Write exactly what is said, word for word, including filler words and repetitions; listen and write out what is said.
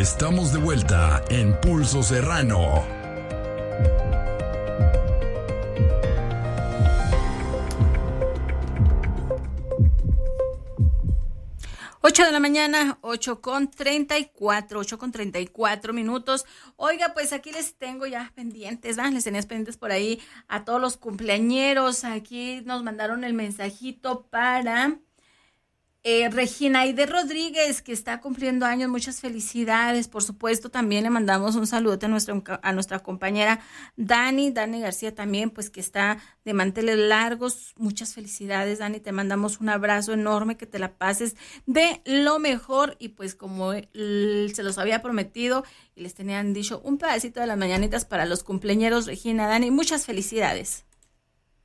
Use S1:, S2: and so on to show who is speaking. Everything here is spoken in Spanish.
S1: Estamos de vuelta en Pulso Serrano.
S2: Ocho de la mañana, ocho con treinta y cuatro, ocho con treinta y cuatro minutos. Oiga, pues aquí les tengo ya pendientes, ¿verdad? Les tenías pendientes por ahí a todos los cumpleañeros. Aquí nos mandaron el mensajito para eh, Regina Aide Rodríguez, que está cumpliendo años. Muchas felicidades. Por supuesto, también le mandamos un saludo a nuestra, a nuestra compañera Dani, Dani García también, pues que está de manteles largos. Muchas felicidades, Dani. Te mandamos un abrazo enorme, que te la pases de lo mejor. Y pues como el, se los había prometido y les tenían dicho, un pedacito de las mañanitas para los cumpleañeros, Regina, Dani. Muchas felicidades.